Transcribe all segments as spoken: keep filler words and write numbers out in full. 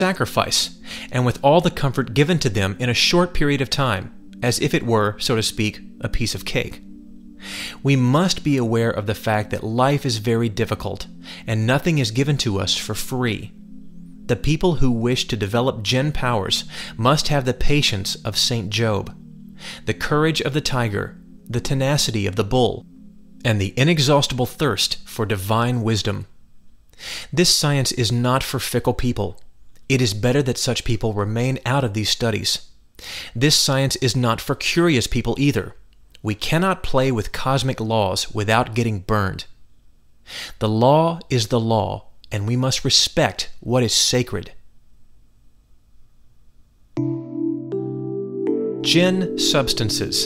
sacrifice, and with all the comfort given to them in a short period of time, as if it were, so to speak, a piece of cake. We must be aware of the fact that life is very difficult, and nothing is given to us for free. The people who wish to develop Jinn powers must have the patience of Saint Job, the courage of the tiger, the tenacity of the bull, and the inexhaustible thirst for divine wisdom. This science is not for fickle people. It is better that such people remain out of these studies. This science is not for curious people either. We cannot play with cosmic laws without getting burned. The law is the law, and we must respect what is sacred. Jinn substances.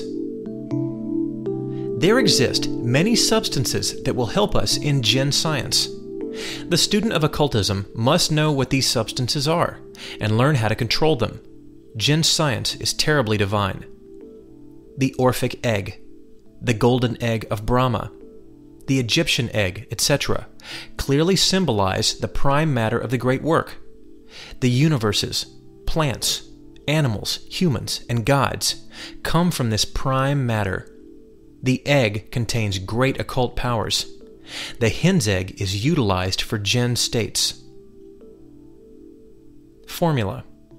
There exist many substances that will help us in Jinn science. The student of occultism must know what these substances are and learn how to control them. Jinn science is terribly divine. The Orphic egg, the golden egg of Brahma, the Egyptian egg, et cetera, clearly symbolize the prime matter of the great work. The universes, plants, animals, humans, and gods come from this prime matter. The egg contains great occult powers. The hen's egg is utilized for Jinn states. Formula.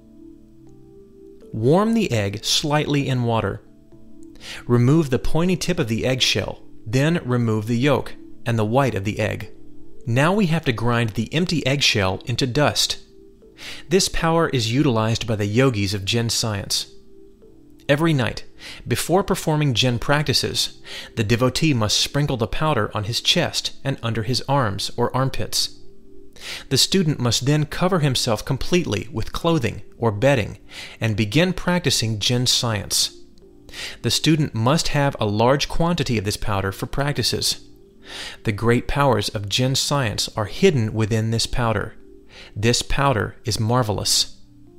Warm the egg slightly in water. Remove the pointy tip of the eggshell, then remove the yolk and the white of the egg. Now we have to grind the empty eggshell into dust. This power is utilized by the yogis of Jinn science. Every night, before performing Jinn practices, the devotee must sprinkle the powder on his chest and under his arms or armpits. The student must then cover himself completely with clothing or bedding and begin practicing Jinn science. The student must have a large quantity of this powder for practices. The great powers of Jinn science are hidden within this powder. This powder is marvelous.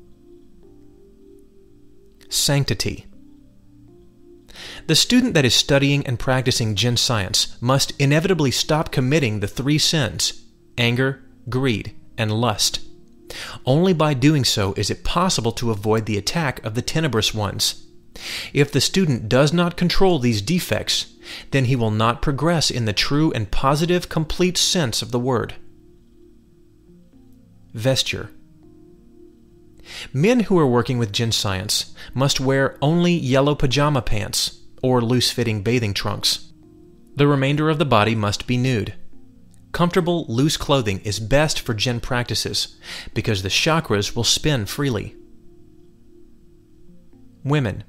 Sanctity. The student that is studying and practicing Jinn science must inevitably stop committing the three sins: anger, greed, and lust. Only by doing so is it possible to avoid the attack of the tenebrous ones. If the student does not control these defects, then he will not progress in the true and positive, complete sense of the word. Vesture. Men who are working with Jinn science must wear only yellow pajama pants or loose-fitting bathing trunks. The remainder of the body must be nude. Comfortable, loose clothing is best for Jinn practices because the chakras will spin freely. Women.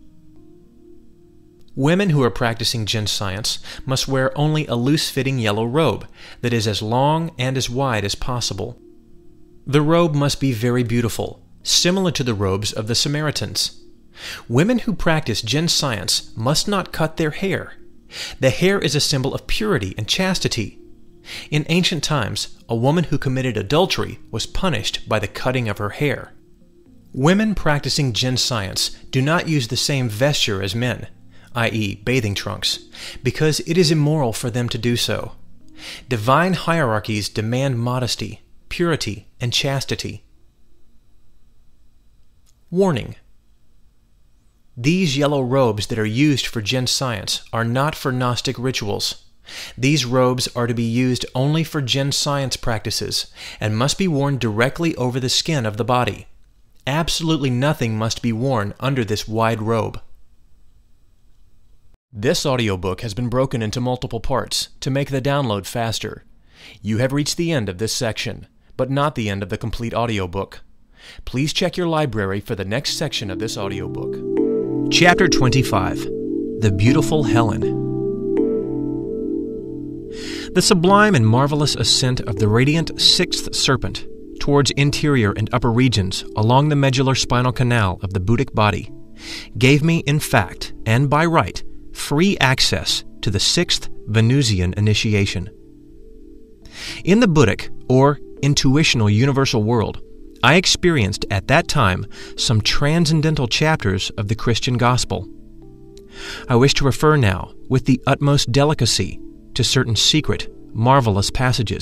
Women who are practicing Jinn science must wear only a loose-fitting yellow robe that is as long and as wide as possible. The robe must be very beautiful, similar to the robes of the Samaritans. Women who practice Jinn science must not cut their hair. The hair is a symbol of purity and chastity. In ancient times, a woman who committed adultery was punished by the cutting of her hair. Women practicing Jinn science do not use the same vesture as men, that is bathing trunks, because it is immoral for them to do so. Divine hierarchies demand modesty, purity, and chastity. Warning. These yellow robes that are used for Jinn science are not for Gnostic rituals. These robes are to be used only for Jinn science practices and must be worn directly over the skin of the body. Absolutely nothing must be worn under this wide robe. This audiobook has been broken into multiple parts to make the download faster. You have reached the end of this section, but not the end of the complete audiobook. Please check your library for the next section of this audiobook. Chapter twenty-five. The Beautiful Helen. The sublime and marvelous ascent of the radiant sixth serpent towards interior and upper regions along the medullar spinal canal of the Buddhic body gave me, in fact, and by right, free access to the sixth Venusian initiation. In the Buddhic, or intuitional universal world, I experienced at that time some transcendental chapters of the Christian gospel. I wish to refer now, with the utmost delicacy, to certain secret, marvelous passages,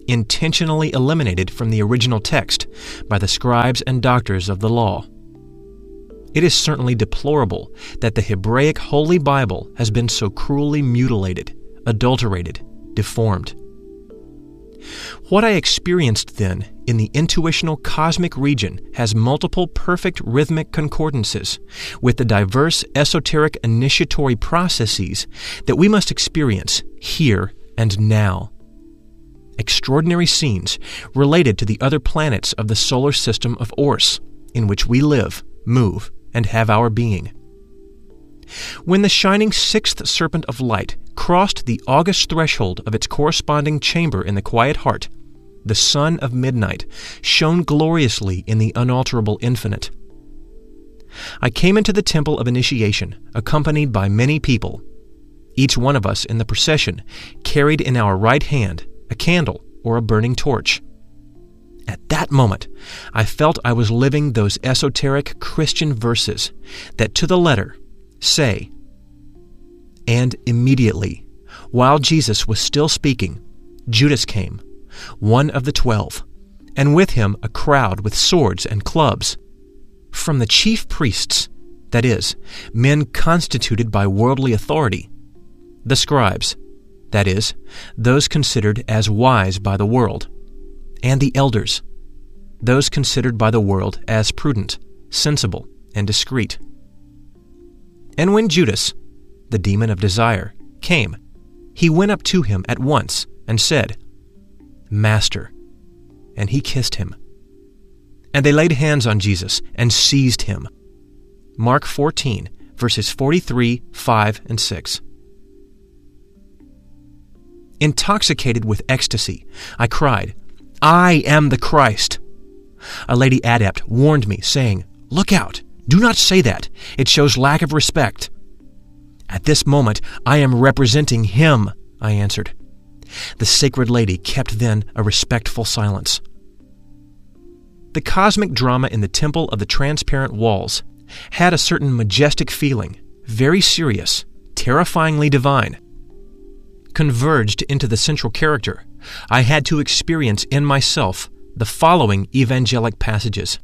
intentionally eliminated from the original text by the scribes and doctors of the law. It is certainly deplorable that the Hebraic Holy Bible has been so cruelly mutilated, adulterated, deformed. What I experienced then in the intuitional cosmic region has multiple perfect rhythmic concordances with the diverse esoteric initiatory processes that we must experience here and now. Extraordinary scenes related to the other planets of the solar system of Ors, in which we live, move, and have our being. When the shining sixth serpent of light crossed the august threshold of its corresponding chamber in the quiet heart, the sun of midnight shone gloriously in the unalterable infinite. I came into the temple of initiation, accompanied by many people. Each one of us in the procession carried in our right hand a candle or a burning torch. At that moment, I felt I was living those esoteric Christian verses that to the letter say, "And immediately, while Jesus was still speaking, Judas came, one of the twelve, and with him a crowd with swords and clubs, from the chief priests, that is, men constituted by worldly authority, the scribes, that is, those considered as wise by the world, and the elders, those considered by the world as prudent, sensible, and discreet. And when Judas, the demon of desire, came, he went up to him at once and said, 'Master,' and he kissed him. And they laid hands on Jesus and seized him." Mark fourteen, verses forty-three, five, and six. Intoxicated with ecstasy, I cried, "I am the Christ." A lady adept warned me, saying, "Look out! Do not say that. It shows lack of respect." "At this moment, I am representing him," I answered. The sacred lady kept then a respectful silence. The cosmic drama in the Temple of the Transparent Walls had a certain majestic feeling, very serious, terrifyingly divine. Converged into the central character, I had to experience in myself the following evangelic passages.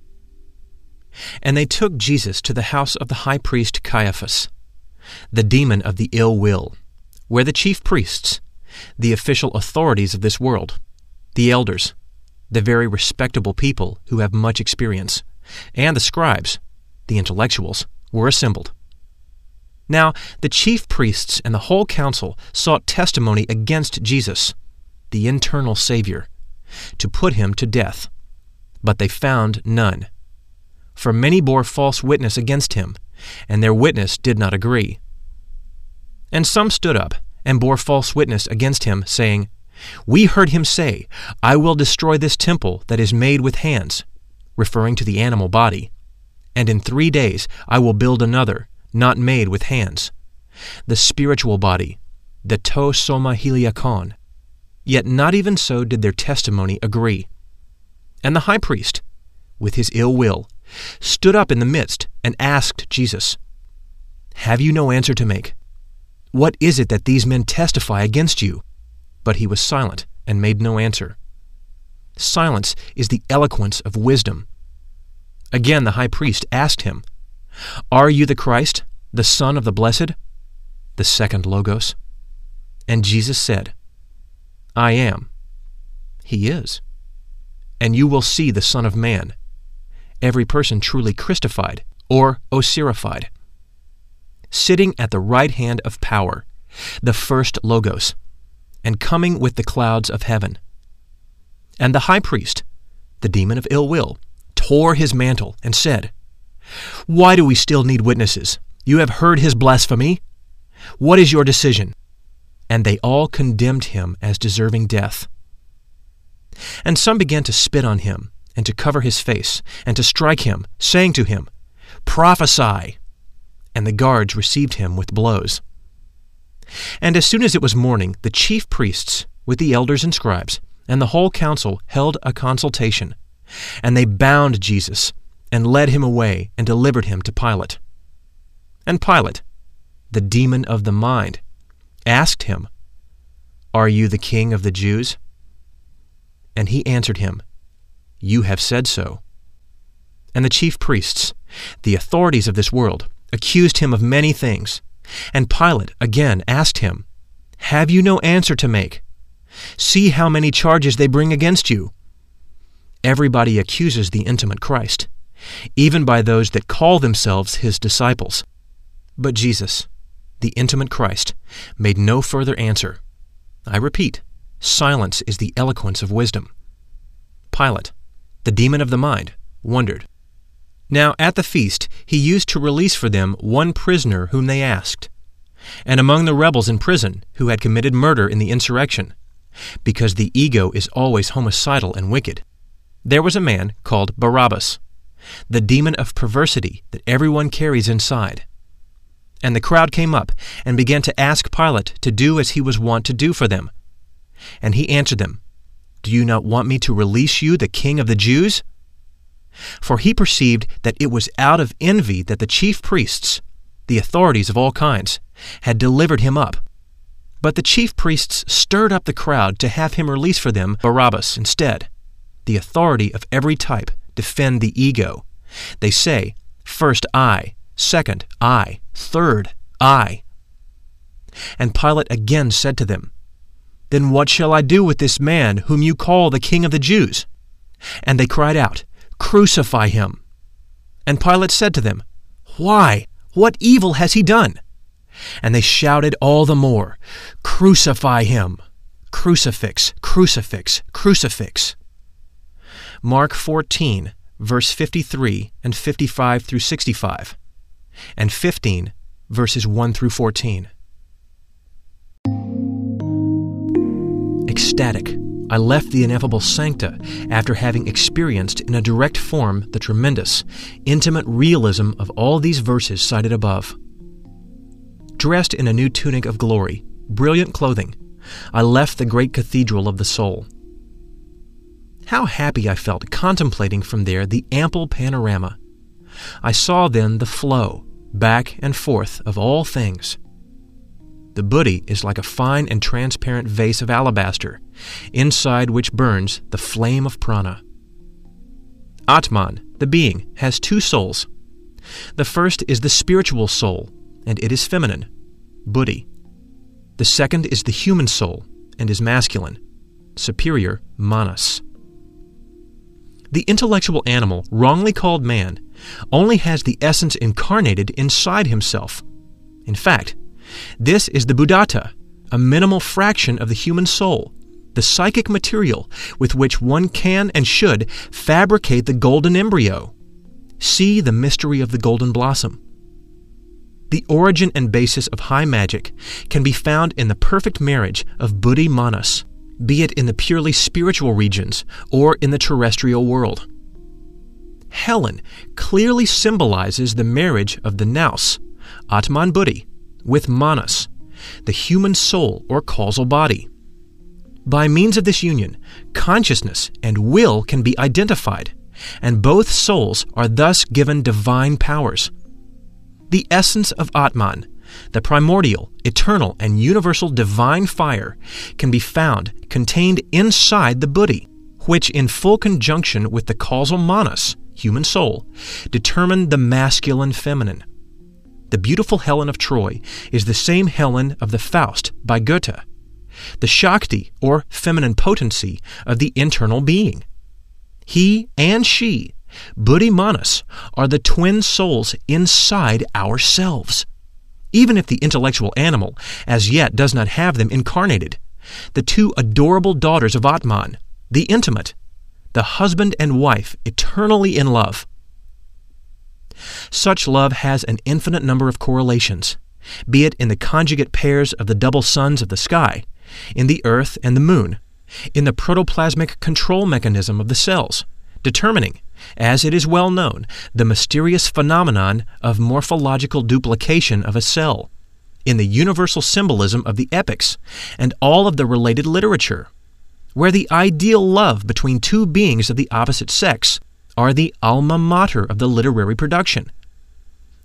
"And they took Jesus to the house of the high priest Caiaphas, the demon of the ill will, where the chief priests, the official authorities of this world, the elders, the very respectable people who have much experience, and the scribes, the intellectuals, were assembled. Now the chief priests and the whole council sought testimony against Jesus, the eternal Savior, to put him to death. But they found none. For many bore false witness against him, and their witness did not agree. And some stood up and bore false witness against him, saying, 'We heard him say, I will destroy this temple that is made with hands,' referring to the animal body, 'and in three days I will build another, not made with hands, the spiritual body, the to soma heliakon.' Yet not even so did their testimony agree. And the high priest, with his ill will, stood up in the midst and asked Jesus, 'Have you no answer to make? What is it that these men testify against you?' But he was silent and made no answer. Silence is the eloquence of wisdom. Again the high priest asked him, 'Are you the Christ, the Son of the Blessed?' The second Logos. And Jesus said, 'I am.' He is. And you will see the Son of Man, every person truly Christified or Osirified, sitting at the right hand of power, the first Logos, and coming with the clouds of heaven.' And the high priest, the demon of ill will, tore his mantle and said, 'Why do we still need witnesses? You have heard his blasphemy. What is your decision?' And they all condemned him as deserving death. And some began to spit on him, and to cover his face, and to strike him, saying to him, 'Prophesy!' And the guards received him with blows. And as soon as it was morning, the chief priests, with the elders and scribes, and the whole council held a consultation, and they bound Jesus, and led him away, and delivered him to Pilate. And Pilate, the demon of the mind, asked him, 'Are you the king of the Jews?' And he answered him, "You have said so." And the chief priests, the authorities of this world, accused him of many things. And Pilate again asked him, "Have you no answer to make? See how many charges they bring against you." Everybody accuses the intimate Christ, even by those that call themselves his disciples. But Jesus, the intimate Christ, made no further answer. I repeat, silence is the eloquence of wisdom. Pilate, the demon of the mind, wondered. Now at the feast he used to release for them one prisoner whom they asked. And among the rebels in prison who had committed murder in the insurrection, because the ego is always homicidal and wicked, there was a man called Barabbas, the demon of perversity that everyone carries inside. And the crowd came up and began to ask Pilate to do as he was wont to do for them. And he answered them, "Do you not want me to release you the king of the Jews?" For he perceived that it was out of envy that the chief priests, the authorities of all kinds, had delivered him up. But the chief priests stirred up the crowd to have him release for them Barabbas instead. The authority of every type defend the ego. They say, first I, second I, third I. And Pilate again said to them, "Then what shall I do with this man whom you call the King of the Jews?" And they cried out, "Crucify him." And Pilate said to them, "Why? What evil has he done?" And they shouted all the more, "Crucify him! Crucifix, crucifix, crucifix." Mark fourteen, verse fifty-three and fifty-five through sixty-five, and fifteen, verses one through fourteen. Ecstatic, I left the ineffable sancta after having experienced in a direct form the tremendous, intimate realism of all these verses cited above. Dressed in a new tunic of glory, brilliant clothing, I left the great cathedral of the soul. How happy I felt contemplating from there the ample panorama. I saw then the flow, back and forth, of all things. The Buddhi is like a fine and transparent vase of alabaster, inside which burns the flame of prana. Atman, the being, has two souls. The first is the spiritual soul, and it is feminine, Buddhi. The second is the human soul, and is masculine, superior, manas. The intellectual animal, wrongly called man, only has the essence incarnated inside himself. In fact, this is the Buddhata, a minimal fraction of the human soul, the psychic material with which one can and should fabricate the golden embryo. See the mystery of the golden blossom. The origin and basis of high magic can be found in the perfect marriage of Buddhi Manas, be it in the purely spiritual regions or in the terrestrial world. Helen clearly symbolizes the marriage of the nous, Atman Buddhi, with Manas, the human soul or causal body. By means of this union, consciousness and will can be identified, and both souls are thus given divine powers. The essence of Atman, the primordial, eternal, and universal divine fire, can be found contained inside the Buddhi, which in full conjunction with the causal Manas, human soul, determine the masculine feminine. The beautiful Helen of Troy is the same Helen of the Faust by Goethe, the Shakti, or feminine potency, of the internal being. He and she, Buddhi Manas, are the twin souls inside ourselves. Even if the intellectual animal as yet does not have them incarnated, the two adorable daughters of Atman, the intimate, the husband and wife eternally in love. Such love has an infinite number of correlations, be it in the conjugate pairs of the double suns of the sky, in the earth and the moon, in the protoplasmic control mechanism of the cells, determining, as it is well known, the mysterious phenomenon of morphological duplication of a cell, in the universal symbolism of the epics and all of the related literature, where the ideal love between two beings of the opposite sex are the alma mater of the literary production.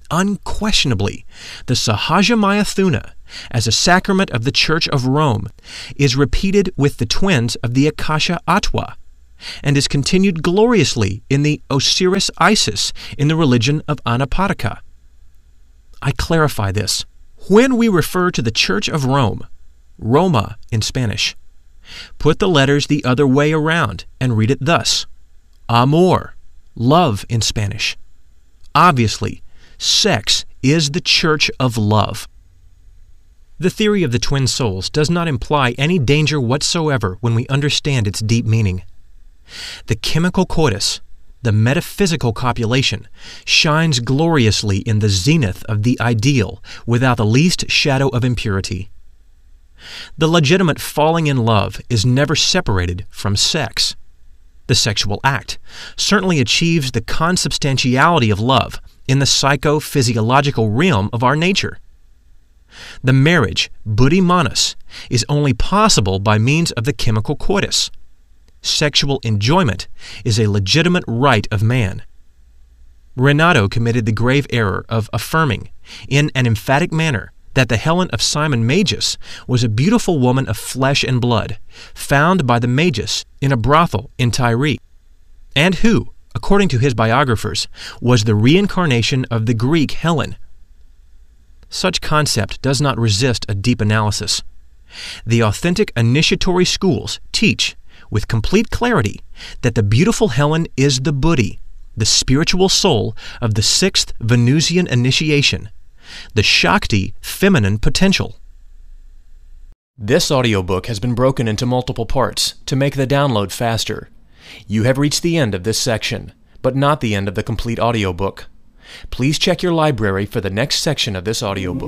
Unquestionably, the Sahaja Mayathuna, as a sacrament of the Church of Rome, is repeated with the twins of the Akasha Atwa, and is continued gloriously in the Osiris Isis in the religion of Anapadaka. I clarify this. When we refer to the Church of Rome, Roma in Spanish, put the letters the other way around and read it thus: amor, love in Spanish. Obviously, sex is the church of love. The theory of the twin souls does not imply any danger whatsoever when we understand its deep meaning. The chemical coitus, the metaphysical copulation, shines gloriously in the zenith of the ideal without the least shadow of impurity. The legitimate falling in love is never separated from sex. The sexual act certainly achieves the consubstantiality of love in the psychophysiological realm of our nature. The marriage, buddhi manas, is only possible by means of the chemical coitus. Sexual enjoyment is a legitimate right of man. Renato committed the grave error of affirming, in an emphatic manner, that the Helen of Simon Magus was a beautiful woman of flesh and blood, found by the Magus in a brothel in Tyre, and who, according to his biographers, was the reincarnation of the Greek Helen. Such concept does not resist a deep analysis. The authentic initiatory schools teach, with complete clarity, that the beautiful Helen is the buddhi, the spiritual soul of the sixth Venusian initiation, the Shakti feminine potential. This audiobook has been broken into multiple parts to make the download faster. You have reached the end of this section, but not the end of the complete audiobook. Please check your library for the next section of this audiobook.